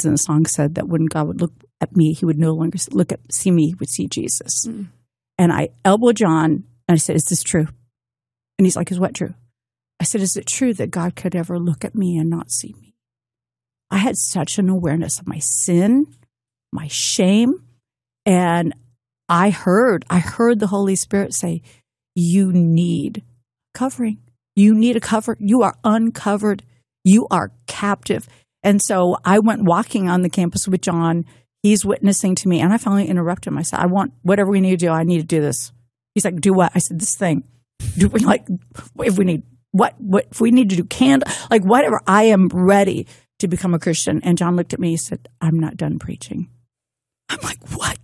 and the song said that when God would look at me, he would no longer see me, he would see Jesus. Mm. And I elbowed John and I said, is this true? And he's like, is what true? I said, is it true that God could ever look at me and not see me? I had such an awareness of my sin, my shame, and I heard the Holy Spirit say, you need covering. You need a cover. You are uncovered. You are captive. And so I went walking on the campus with John. He's witnessing to me. And I finally interrupted him. I said, I want whatever we need to do. I need to do this. He's like, do what? I said, this thing. Do we if we need what if we need to do candle, like whatever, I am ready to become a Christian. And John looked at me, he said, I'm not done preaching. I'm like, what?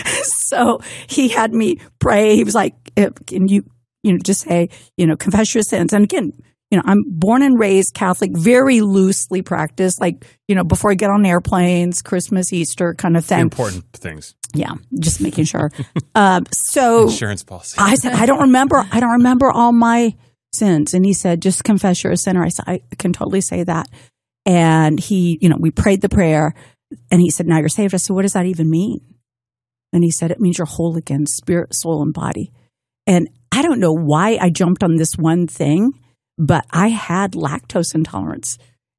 So he had me pray. He was like, can you just say, confess your sins. And again, I'm born and raised Catholic, very loosely practiced, like, before I get on airplanes, Christmas, Easter kind of thing. Important things. Yeah, just making sure. So insurance policy. I said, I don't remember all my sins. And he said, just confess you're a sinner. I said, I can totally say that. And he, we prayed the prayer and he said, now you're saved. I said, what does that even mean? And he said, it means you're whole again, spirit, soul, and body. And I don't know why I jumped on this one thing, but I had lactose intolerance.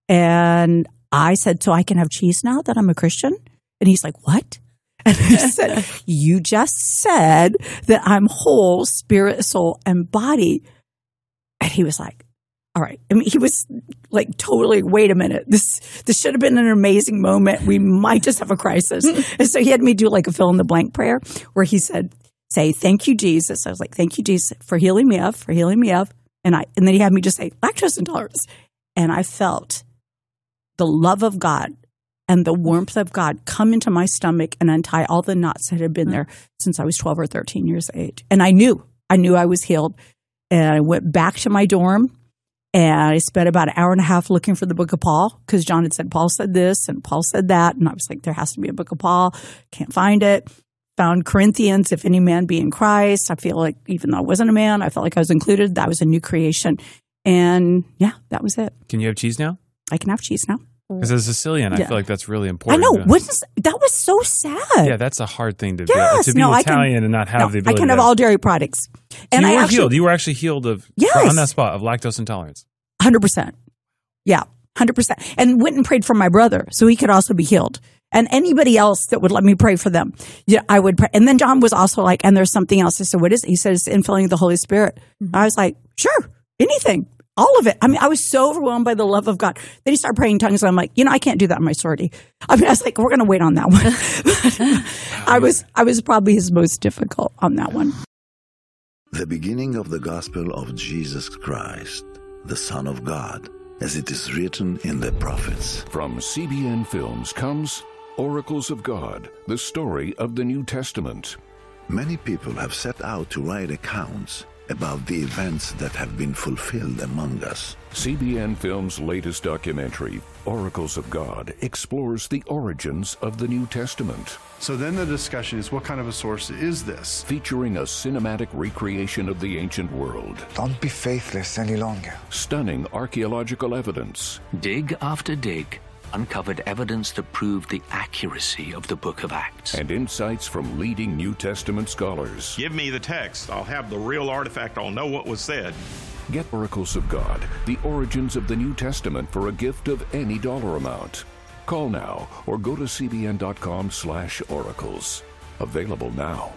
And I said, so I can have cheese now that I'm a Christian? And he's like, what? And I said, you just said that I'm whole, spirit, soul, and body. And he was like, all right. I mean, he was like, totally, wait a minute. This should have been an amazing moment. We might just have a crisis. And so he had me do like a fill in the blank prayer where he said, say, thank you, Jesus. I was like, thank you, Jesus, for healing me of. And then he had me just say, lactose intolerance. And I felt the love of God and the warmth of God come into my stomach and untie all the knots that had been there since I was 12 or 13 years of age. And I knew I was healed. And I went back to my dorm and I spent about an hour and a half looking for the book of Paul because John had said, Paul said this and Paul said that. And I was like, there has to be a book of Paul. Can't find it. Found Corinthians, if any man be in Christ. I feel like even though I wasn't a man, I felt like I was included. That was a new creation. And yeah, that was it. Can you have cheese now? I can have cheese now. Because as a Sicilian, I feel like that's really important. I know. That was so sad. Yeah, that's a hard thing to be Italian and not have the ability. I can have all dairy products. And you were healed. You were actually healed on that spot of lactose intolerance. 100%. Yeah, 100%. And went and prayed for my brother so he could also be healed. And anybody else that would let me pray for them. Yeah, I would pray. And then John was also like, and there's something else. I said, what is it? He said, it's infilling the Holy Spirit. Mm-hmm. I was like, sure, anything. All of it. I mean, I was so overwhelmed by the love of God. Then he started praying in tongues. And I'm like, I can't do that in my sorority. I was like, we're going to wait on that one. I was probably his most difficult on that one. The beginning of the gospel of Jesus Christ, the Son of God, as it is written in the prophets. From CBN Films comes Oracles of God, the story of the New Testament. Many people have set out to write accounts about the events that have been fulfilled among us. CBN Films' latest documentary, Oracles of God, explores the origins of the New Testament. So then the discussion is, what kind of a source is this? Featuring a cinematic recreation of the ancient world. Don't be faithless any longer. Stunning archaeological evidence. Dig after dig uncovered evidence that proved the accuracy of the Book of Acts. And insights from leading New Testament scholars. Give me the text. I'll have the real artifact. I'll know what was said. Get Oracles of God, the origins of the New Testament for a gift of any dollar amount. Call now or go to cbn.com/oracles. Available now.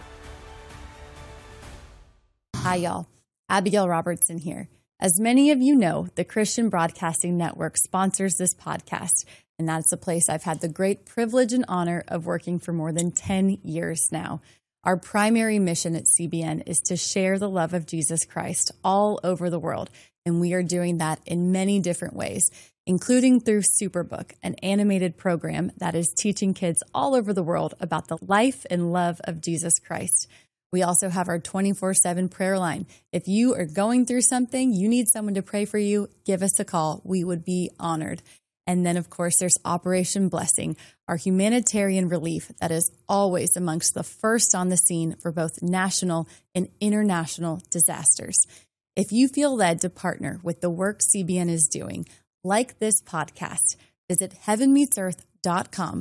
Hi, y'all. Abigail Robertson here. As many of you know, the Christian Broadcasting Network sponsors this podcast, and that's a place I've had the great privilege and honor of working for more than 10 years now. Our primary mission at CBN is to share the love of Jesus Christ all over the world, and we are doing that in many different ways, including through Superbook, an animated program that is teaching kids all over the world about the life and love of Jesus Christ. We also have our 24/7 prayer line. If you are going through something, you need someone to pray for you, give us a call. We would be honored. And then, of course, there's Operation Blessing, our humanitarian relief that is always amongst the first on the scene for both national and international disasters. If you feel led to partner with the work CBN is doing, like this podcast, visit heavenmeetsearth.com